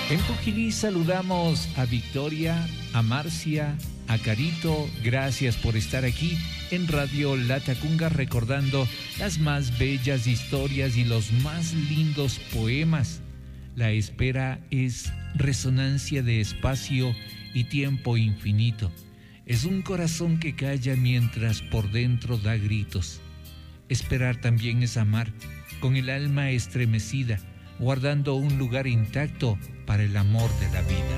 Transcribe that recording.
En Pujilí saludamos a Victoria, a Marcia, a Carito. Gracias por estar aquí en Radio Latacunga recordando las más bellas historias y los más lindos poemas. La espera es resonancia de espacio y tiempo infinito. Es un corazón que calla mientras por dentro da gritos. Esperar también es amar, con el alma estremecida, guardando un lugar intacto para el amor de la vida.